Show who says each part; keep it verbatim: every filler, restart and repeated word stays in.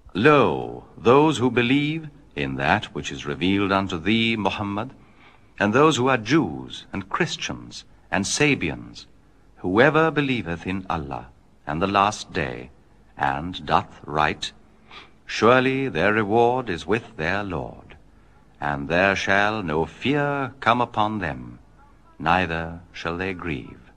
Speaker 1: Lo, those who believe in that which is revealed unto thee, Muhammad, and those who are Jews and Christians and Sabians, whoever believeth in Allah and the last day, and doth right, surely their reward is with their Lord, and there shall no fear come upon them, neither shall they grieve.